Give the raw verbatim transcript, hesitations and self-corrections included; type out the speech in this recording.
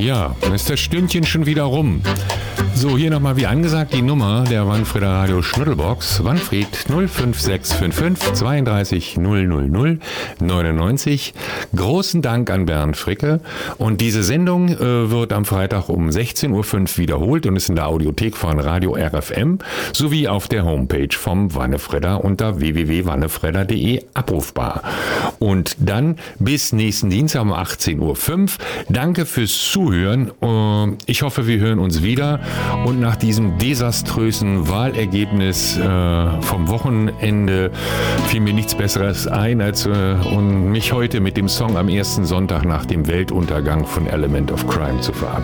Ja, dann ist das Stündchen schon wieder rum. So, hier nochmal wie angesagt die Nummer der Wanfrieder Radio Schnuddelbox. Wanfried null fünf sechs fünf fünf zweiunddreißig null null null neunundneunzig. Großen Dank an Bernd Fricke. Und diese Sendung äh, wird am Freitag um sechzehn Uhr fünf wiederholt und ist in der Audiothek von Radio R F M sowie auf der Homepage vom Wannefredder unter w w w punkt wannefredder punkt de abrufbar. Und dann bis nächsten Dienstag um achtzehn Uhr fünf. Danke fürs Zuhören. Ich hoffe, wir hören uns wieder. Und nach diesem desaströsen Wahlergebnis äh, vom Wochenende fiel mir nichts Besseres ein, als äh, und mich heute mit dem Song am ersten Sonntag nach dem Weltuntergang von Element of Crime zu verabschieden.